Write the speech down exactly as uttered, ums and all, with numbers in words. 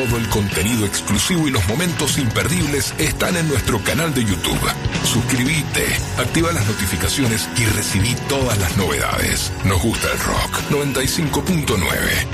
Todo el contenido exclusivo y los momentos imperdibles están en nuestro canal de YouTube. Suscríbete, activa las notificaciones y recibí todas las novedades. Nos gusta el rock. noventa y cinco punto nueve